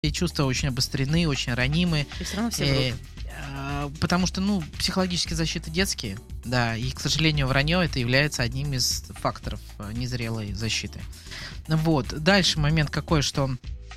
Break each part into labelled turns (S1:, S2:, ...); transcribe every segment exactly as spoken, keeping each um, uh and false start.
S1: и чувства очень обострены, очень ранимы.
S2: И все равно все
S1: Э,
S2: врут.
S1: а, Потому что, ну, психологические защиты детские, да, и, к сожалению, вранье это является одним из факторов а, незрелой защиты. Вот. Дальше момент какой, что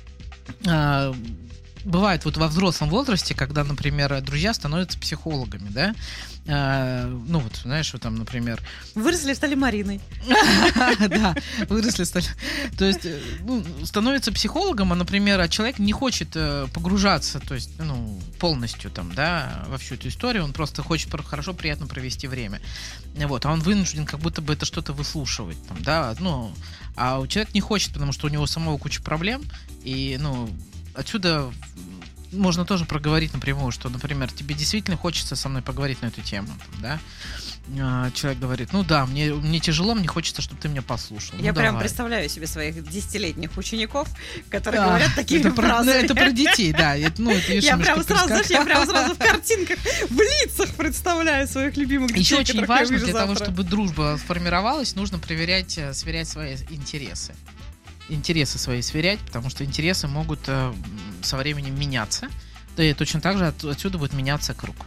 S1: а, бывает вот во взрослом возрасте, когда, например, друзья становятся психологами, да, А, ну вот, знаешь, вот там, например,
S2: Выросли, стали Мариной.
S1: да, выросли, стали. То есть, э, ну, становится психологом, а, например, а человек не хочет э, погружаться, то есть, ну, полностью там, да, во всю эту историю, он просто хочет про- хорошо, приятно провести время. Вот, а он вынужден как будто бы это что-то выслушивать, там, да, ну, а человек не хочет, потому что у него самого куча проблем, и, ну, отсюда можно тоже проговорить напрямую, что, например, тебе действительно хочется со мной поговорить на эту тему, да? А, человек говорит, ну да, мне, мне тяжело, мне хочется, чтобы ты меня послушал.
S2: Я
S1: ну,
S2: прям
S1: давай.
S2: представляю себе своих десятилетних учеников, которые
S1: Да,
S2: говорят такими
S1: это про, ну,
S2: фразами.
S1: это про детей, да. Это, ну, это, видишь,
S2: Я
S1: немножко
S2: прям сразу, знаешь, я
S1: перескак-
S2: прям сразу в картинках, в лицах представляю своих любимых детей,
S1: Еще очень
S2: которых я
S1: важно,
S2: вижу
S1: для того,
S2: завтра.
S1: чтобы дружба сформировалась, нужно проверять, э, сверять свои интересы. Интересы свои сверять, потому что интересы могут э, со временем меняться. Да и точно так же от- отсюда будет меняться круг.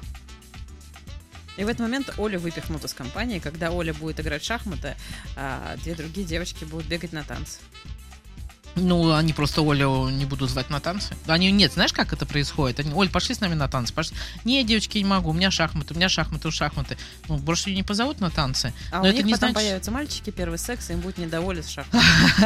S2: И в этот момент Олю выпихнут из компании, когда Оля будет играть в шахматы, а две другие девочки будут бегать на танцы.
S1: Ну, они просто Олю не будут звать на танцы. Они, нет, знаешь, как это происходит? Они, Оль, пошли с нами на танцы. Пошли. Не, девочки, я не могу, у меня шахматы, у меня шахматы, у шахматы. Ну, больше ее не позовут на танцы.
S2: А
S1: Но
S2: у
S1: это
S2: них
S1: не
S2: потом
S1: значит-
S2: появятся мальчики, первый секс, и им будет не до Оли с шахматами.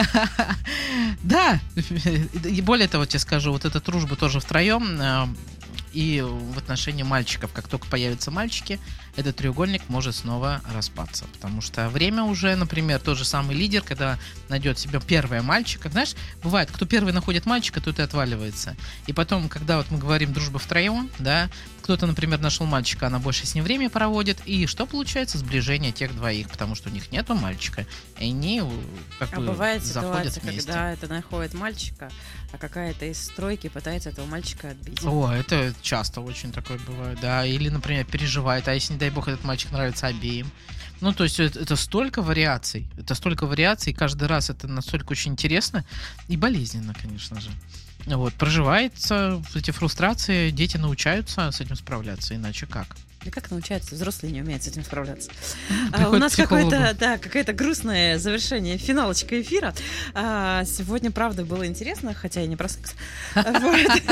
S1: Да, и более того, тебе скажу, вот эта дружба тоже втроем, э, и в отношении мальчиков, как только появятся мальчики, этот треугольник может снова распаться. Потому что время уже, например, тот же самый лидер, когда найдет себе первого мальчика, знаешь, бывает, кто первый находит мальчика, тот и отваливается. И потом, когда вот мы говорим дружба втроем, да, кто-то, например, нашел мальчика, она больше с ним время проводит, и что получается? Сближение тех двоих, потому что у них нету мальчика, и они как
S2: А
S1: бы
S2: бывает
S1: заходят
S2: ситуация,
S1: вместе.
S2: когда это находит мальчика, а какая-то из стройки пытается этого мальчика отбить.
S1: О, это часто очень такое бывает, да. Или, например, переживает, а если, не дай бог, этот мальчик нравится обеим. Ну, то есть это, это столько вариаций, это столько вариаций, и каждый раз это настолько очень интересно и болезненно, конечно же. Вот, проживается эти фрустрации, дети научаются с этим справляться, иначе как?
S2: Да как научаются? Взрослые не умеют с этим справляться. А, у
S1: Приходят
S2: нас
S1: к психологу.
S2: какое-то, да, какое-то грустное завершение, финалочка эфира. А, сегодня, правда, было интересно, хотя и не про секс. Вот.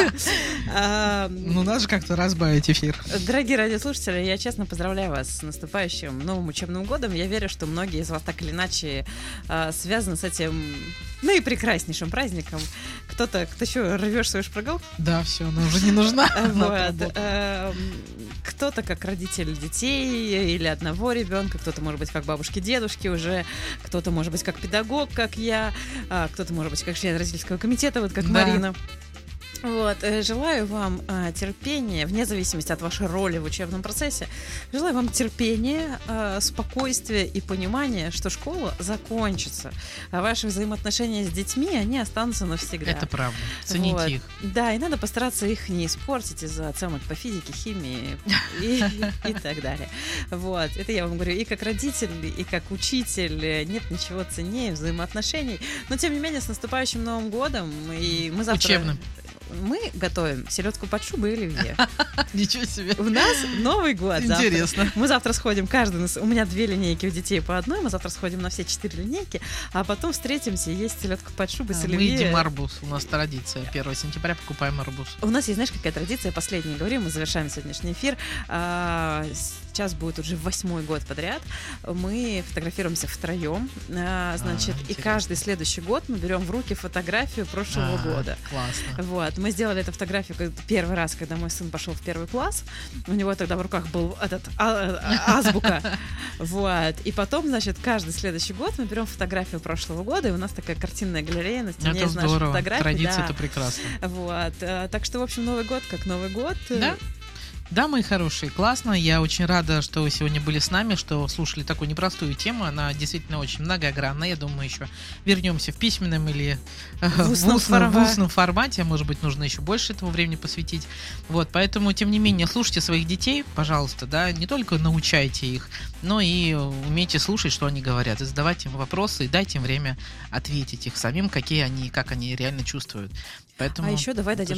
S2: А,
S1: Ну, надо же как-то разбавить эфир.
S2: Дорогие радиослушатели, я честно поздравляю вас с наступающим новым учебным годом. Я верю, что многие из вас так или иначе а, связаны с этим наипрекраснейшим праздником. Кто-то, кто еще рвешь свою шпаргалку?
S1: Да, все, она уже не нужна. Она
S2: Вот.
S1: отработала.
S2: Эм, Кто-то как родитель детей или одного ребенка, кто-то, может быть, как бабушки, дедушки уже, кто-то, может быть, как педагог, как я, а, кто-то, может быть, как член родительского комитета, вот как
S1: Да.
S2: Марина. Вот, э, желаю вам а, терпения, вне зависимости от вашей роли в учебном процессе. Желаю вам терпения, а, спокойствия и понимания, что школа закончится, а ваши взаимоотношения с детьми, они останутся навсегда.
S1: Это правда. Цените
S2: Вот.
S1: их.
S2: Да, и надо постараться их не испортить из-за оценок по физике, химии и, и так далее. Вот, это я вам говорю и как родитель, и как учитель. Нет ничего ценнее взаимоотношений. Но, тем не менее, с наступающим Новым годом. И мы завтра...
S1: Учебным.
S2: Мы готовим селедку под шубой и оливье.
S1: Ничего себе.
S2: У нас Новый год завтра.
S1: Интересно.
S2: Мы завтра сходим, каждый... на с- У меня две линейки, у детей по одной. Мы завтра сходим на все четыре линейки, а потом встретимся, есть селедку под шубой с
S1: А, Мы
S2: оливье.
S1: едим арбуз. У нас традиция. первого сентября покупаем арбуз.
S2: У нас есть, знаешь, какая традиция, последняя говорим, мы завершаем сегодняшний эфир. А, Сейчас будет уже восьмой год подряд. Мы фотографируемся втроем, а, значит, и
S1: интересно.
S2: каждый следующий год мы берем в руки фотографию прошлого
S1: А,
S2: года.
S1: Классно.
S2: Вот, мы сделали эту фотографию как- первый раз, когда мой сын пошел в первый класс. У него тогда в руках был этот а- а- азбука. Вот. И потом, значит, каждый следующий год мы берем фотографию прошлого года, и у нас такая картинная галерея на стене
S1: Это
S2: из наших
S1: здорово.
S2: фотографий.
S1: Традиция
S2: да.
S1: это прекрасно.
S2: Вот. э, Так что, в общем, Новый год как Новый год.
S1: Да? Да, мои хорошие, классно. Я очень рада, что вы сегодня были с нами, что слушали такую непростую тему. Она действительно очень многогранная. Я думаю, еще вернемся в письменном или э, в
S2: устном
S1: устном, в
S2: формате.
S1: устном формате. Может быть, нужно еще больше этого времени посвятить. Вот, поэтому, тем не менее, слушайте своих детей, пожалуйста, да, не только научайте их, но и умейте слушать, что они говорят, и задавайте им вопросы, и дайте им время ответить их самим, какие они, как они реально чувствуют. Поэтому
S2: а еще давай
S1: это
S2: дадим